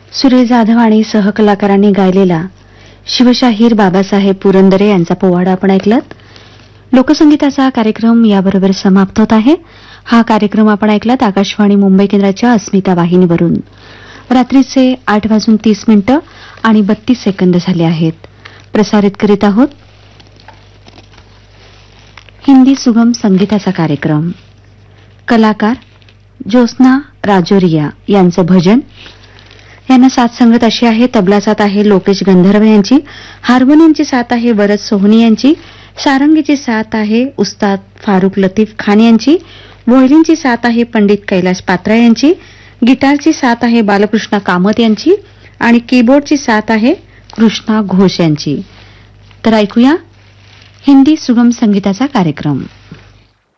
सुरेश जाधव आणि सहकलाकारांनी गायलेला शिवशाहीर बाबासाहेब पुरंदरे यांचा पोवाडा आपण ऐकलात. लोकसंगीताचा कार्यक्रम याबरोबर समाप्त होत आहे. हा कार्यक्रम आपण ऐकलात आकाशवाणी मुंबई केंद्राच्या अस्मिता वाहिनीवरून. रात्रीचे 8:30 आणि 32 सेकंद झाले आहेत. प्रसारित करीत आहोत हिंदी सुगम संगीताचा कार्यक्रम. कलाकार ज्योत्स्ना राजोरिया यांचं भजन. यांना साथ संगत अशी आहे. तबला साथ आहे लोकेश गंधर्व यांची, हार्मोनियमची साथ आहे वरद सोहनी यांची, सारंगीची साथ आहे उस्ताद फारुख लतीफ खान यांची, व्हायोलिनची साथ आहे पंडित कैलाश पात्रा यांची, गिटारची साथ आहे बालकृष्ण कामत यांची आणि कीबोर्डची साथ आहे कृष्णा घोष यांची. तर ऐकूया हिंदी सुगम संगीताचा कार्यक्रम.